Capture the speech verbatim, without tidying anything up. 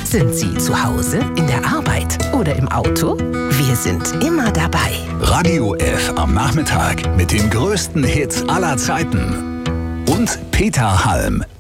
Sind Sie zu Hause, in der Arbeit oder im Auto? Wir sind immer dabei. Radio F am Nachmittag mit den größten Hits aller Zeiten. Und Peter Halm.